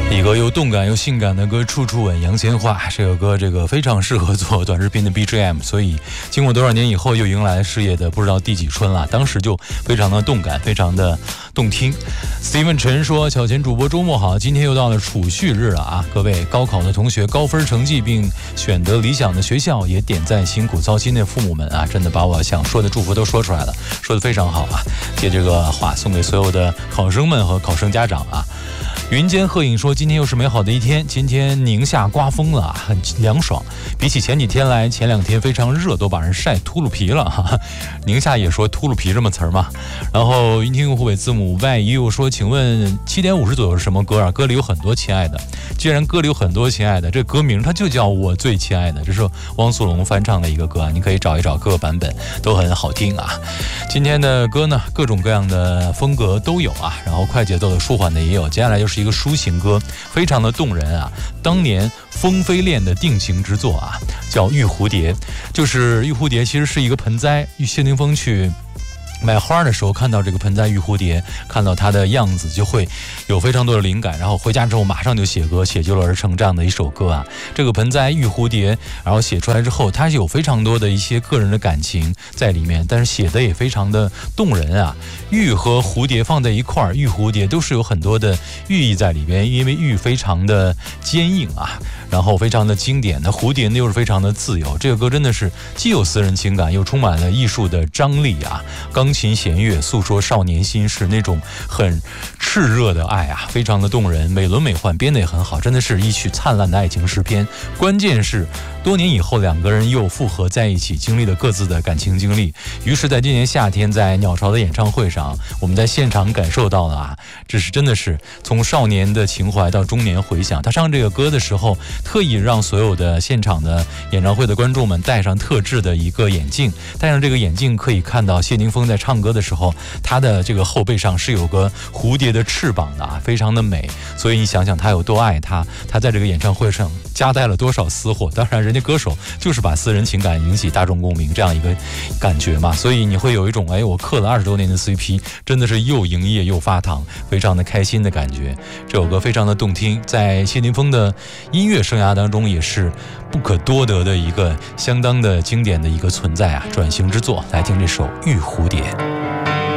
一个又动感又性感的歌，处处吻杨千嬅。这首歌非常适合做短视频的 BGM， 所以经过多少年以后又迎来事业的不知道第几春了。当时就非常的动感，非常的动听。Steven 陈说：“小钱主播周末好，今天又到了储蓄日了啊！各位高考的同学，高分成绩并选择理想的学校，也点赞辛苦操心的父母们啊！真的把我想说的祝福都说出来了，说得非常好啊！借这个话送给所有的考生们和考生家长啊！”云间鹤影说：“今天又是美好的一天，今天宁夏刮风了，很凉爽。比起前几天来，前两天非常热，都把人晒秃噜皮了。哈哈，宁夏也说秃噜皮这么词儿吗？”然后云听用户尾字母 YU 说：“请问7点50左右是什么歌啊？歌里有很多亲爱的。既然歌里有很多亲爱的，这歌名它就叫我最亲爱的。这是汪苏泷翻唱的一个歌啊，你可以找一找各个版本，都很好听啊。今天的歌呢，各种各样的风格都有啊，然后快节奏的、舒缓的也有。接下来就是一个抒情歌，非常的动人啊！当年风飞恋的定情之作啊，叫《玉蝴蝶》，就是玉蝴蝶其实是一个盆栽，谢霆锋去买花的时候看到这个盆栽玉蝴蝶，看到它的样子就会有非常多的灵感，然后回家之后马上就写歌，写就了而成这样的一首歌啊。这个盆栽玉蝴蝶，然后写出来之后，它是有非常多的一些个人的感情在里面，但是写的也非常的动人啊。玉和蝴蝶放在一块儿，玉蝴蝶都是有很多的寓意在里边，因为玉非常的坚硬啊，然后非常的经典，那蝴蝶呢又是非常的自由。这个歌真的是既有私人情感，又充满了艺术的张力啊。钢琴弦乐诉说少年心事，那种很炽热的爱啊，非常的动人，美轮美奂，编得也很好，真的是一曲灿烂的爱情诗篇。关键是多年以后两个人又复合在一起，经历了各自的感情经历。于是在今年夏天，在鸟巢的演唱会上，我们在现场感受到了啊，这是真的是从少年的情怀到中年回响。他唱这个歌的时候，特意让所有的现场的演唱会的观众们戴上特制的一个眼镜，戴上这个眼镜可以看到谢霆锋在唱歌的时候，他的这个后背上是有个蝴蝶的翅膀的啊，非常的美。所以你想想他有多爱他，他在这个演唱会上夹带了多少私货。当然人家歌手就是把私人情感引起大众共鸣这样一个感觉嘛，所以你会有一种我磕了20多年的 CP， 真的是又营业又发糖，非常的开心的感觉。这首歌非常的动听，在谢霆锋的音乐生涯当中也是不可多得的一个相当的经典的一个存在啊，转型之作。来听这首《玉蝴蝶》。